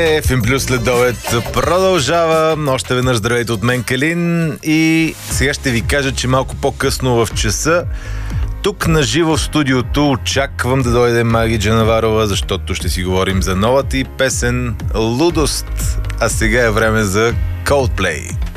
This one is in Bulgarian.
FM Плюс следобед продължава. Още веднъж здравейте от мен, Калин. И сега ще ви кажа, че малко по-късно в часа тук на живо в студиото очаквам да дойде Маги Джанаварова, защото ще си говорим за новата и песен "Лудост". А сега е време за Coldplay.